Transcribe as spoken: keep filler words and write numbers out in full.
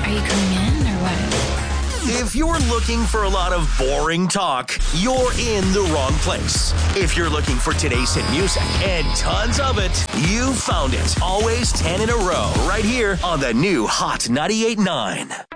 Are you coming in or what? If you're looking for a lot of boring talk, you're in the wrong place. If you're looking for today's hit music and tons of it, you found it. Always ten in a row right here on the new Hot ninety-eight point nine.